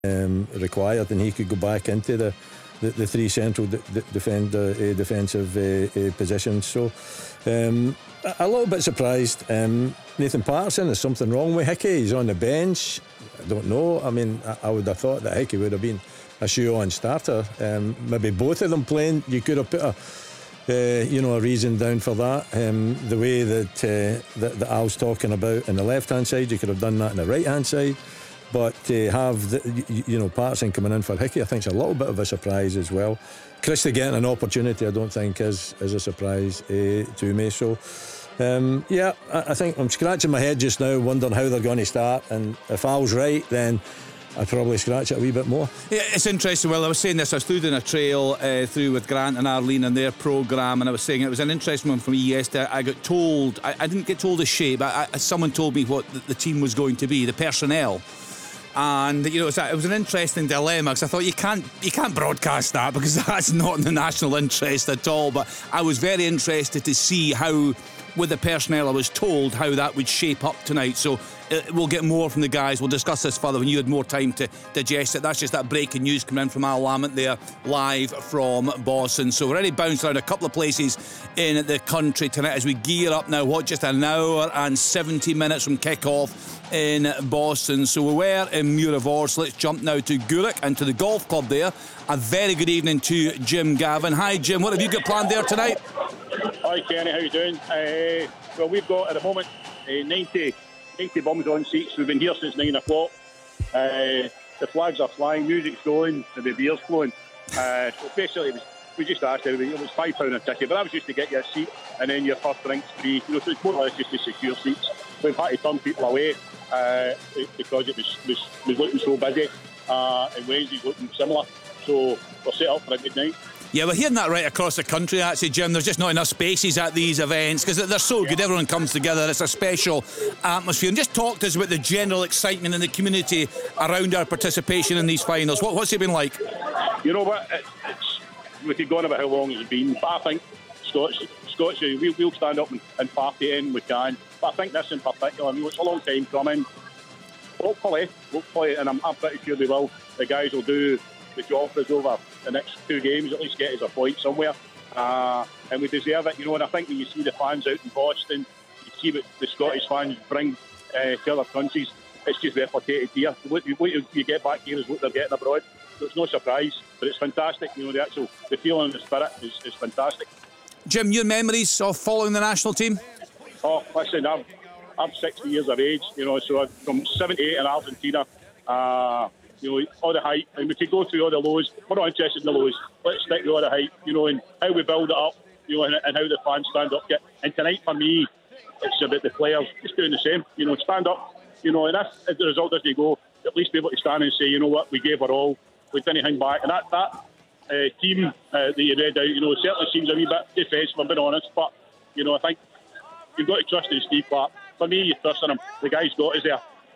required, and he could go back into the three central defensive positions. So a little bit surprised. Nathan Patterson, is something wrong with Hickey? He's on the bench. I don't know. I mean, I would have thought that Hickey would have been a shoe-on starter. Maybe both of them playing. You could have put a reason down for that. The way that Al's talking about in the left-hand side, you could have done that in the right-hand side. But to have Patterson coming in for Hickey, I think it's a little bit of a surprise as well. Christie getting an opportunity, I don't think is a surprise to me. So I think I'm scratching my head just now, wondering how they're going to start. And if Al's right, then I'd probably scratch it a wee bit more. Yeah, it's interesting. Well, I was saying this, I was through doing a trail through with Grant and Arlene and their programme, and I was saying it was an interesting one for me yesterday. I got told, I didn't get told the shape, but someone told me what the team was going to be, the personnel. And it was an interesting dilemma, because I thought you can't broadcast that, because that's not in the national interest at all. But I was very interested to see how, with the personnel I was told, how that would shape up tonight. So we'll get more from the guys. We'll discuss this further when you had more time to digest it. That's just that breaking news coming in from Al Lamont there, live from Boston. So we're already bounced around a couple of places in the country tonight as we gear up now. Just an hour and 70 minutes from kick-off in Boston. So we were in Muir of Ors. Let's jump now to Gourock and to the golf club there. A very good evening to Jim Gavin. Hi Jim, what have you got planned there tonight? Hi Kenny, how you doing? Well, we've got at the moment 90 bums on seats. We've been here since 9 o'clock. The flags are flying, music's going, the beer's flowing. So basically we just asked everybody, it was £5 a ticket, but that was just to get you a seat, and then your first drink's free. So it's more or less just to secure seats. We've had to turn people away because it was looking so busy, and Wednesday's looking similar. So we're set up for a good night. Yeah, we're hearing that right across the country, actually, Jim. There's just not enough spaces at these events because they're so good. Everyone comes together. It's a special atmosphere. And just talk to us about the general excitement in the community around our participation in these finals. What's it been like? You know what? We could go on about how long it's been, but I think Scotch, we'll stand up and party in, we can. But I think this in particular, it's a long time coming. Hopefully, and I'm pretty sure they will. The guys will do the job for us over the next 2 games, at least get us a point somewhere, and we deserve it, and I think when you see the fans out in Boston, you see what the Scottish fans bring to other countries, it's just replicated here. What you get back here is what they're getting abroad, so it's no surprise, but it's fantastic. The feeling and the spirit is fantastic. Jim, your memories of following the national team? Oh, listen, I'm 60 years of age, so from 78 in Argentina, all the hype, and we could go through all the lows. We're not interested in the lows. Let's stick with all the hype, and how we build it up, and how the fans stand up. And tonight for me, it's about the players just doing the same. Stand up, and if the result doesn't go, at least be able to stand and say, you know what, we gave our all, we didn't hang back. And that team that you read out, certainly seems a wee bit defensive, I'm being honest, but I think you've got to trust in Steve Clarke. For me, you trust in him. The guy's got us there.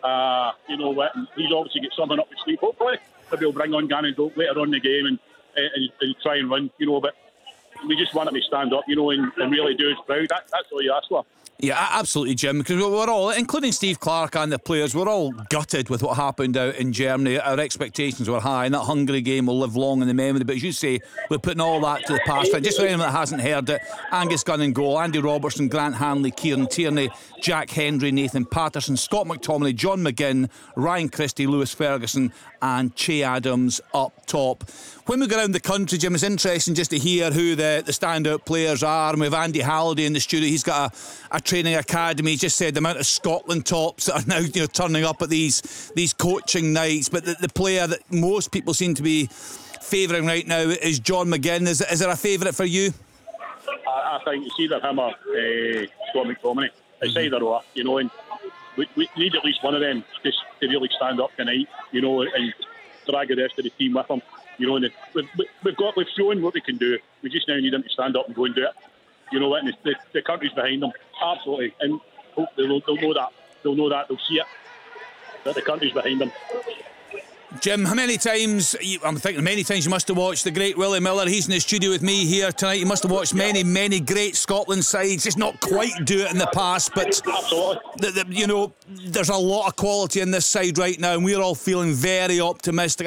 And he's obviously got something up his sleeve. Hopefully, maybe he'll bring on Gannon Doak later on in the game and try and win, but we just want him to stand up, and really do us proud. That's all you ask for. Yeah, absolutely, Jim, because we're all, including Steve Clarke and the players, we're all gutted with what happened out in Germany. Our expectations were high, and that Hungary game will live long in the memory. But as you say, we're putting all that to the past. Just for anyone that hasn't heard it, Angus Gunn in goal, Andy Robertson, Grant Hanley, Kieran Tierney, Jack Hendry, Nathan Patterson, Scott McTominay, John McGinn, Ryan Christie, Lewis Ferguson and Che Adams up top. When we go around the country, Jim, it's interesting just to hear who the standout players are. And we have Andy Halliday in the studio. He's got a training academy. He just said the amount of Scotland tops that are now turning up at these coaching nights. But the player that most people seem to be favouring right now is John McGinn. Is there a favourite for you? I think it's either him or Scott McTominay. It's either or, and we need at least one of them to really stand up tonight, and drag the rest of the team with them. And we've shown what we can do. We just now need them to stand up and go and do it. And the country's behind them, absolutely. And hope they'll know that. They'll know that. They'll see it. That the country's behind them. Jim, how many times, I'm thinking many times you must have watched the great Willie Miller. He's in the studio with me here tonight. You must have watched many great Scotland sides. Just not quite do it in the past, but Absolutely. you know, there's a lot of quality in this side right now, and we're all feeling very optimistic.